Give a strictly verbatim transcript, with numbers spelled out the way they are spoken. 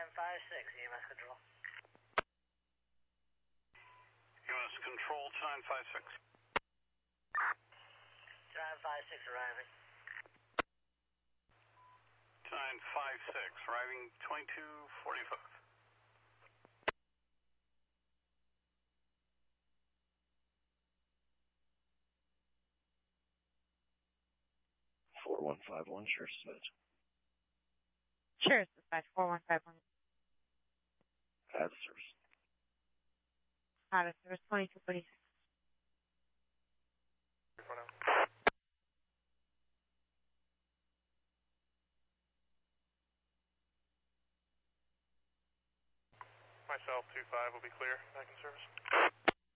Time five six, E M S control. E M S control, time five six. Time five six arriving. Time five six, arriving twenty-two forty-five. four one five one, Sheriff's Dispatch. Sheriff's Dispatch, four one five one. Out of service. Out of service, twenty-two forty-six. Myself, two five will be clear. Back in service.